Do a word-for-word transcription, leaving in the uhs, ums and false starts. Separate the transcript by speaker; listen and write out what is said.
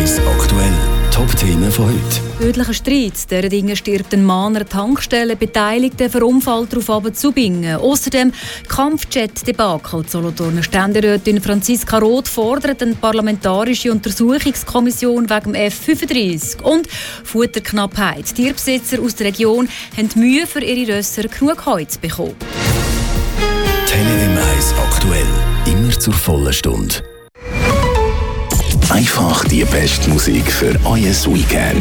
Speaker 1: eins aktuell. Top-Themen von heute.
Speaker 2: Tödlicher Streit. Der Dinge stirbt ein Mann an einer Tankstelle, Beteiligte verunfallt darauf zu Bingen. Außerdem Kampfjet-Debakel. Die Solothurner Ständerätin Franziska Roth fordert eine parlamentarische Untersuchungskommission wegen dem F fünfunddreißig. Und Futterknappheit. Tierbesitzer aus der Region haben Mühe, für ihre Rösser genug Heu zu bekommen.
Speaker 1: Tele M eins aktuell. Immer zur vollen Stunde. Einfach die beste Musik für euer Weekend.